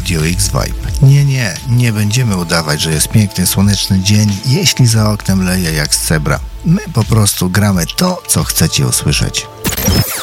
Radio X Vibe. Nie będziemy udawać, że jest piękny, słoneczny dzień, jeśli za oknem leje jak z cebra. My po prostu gramy to, co chcecie usłyszeć.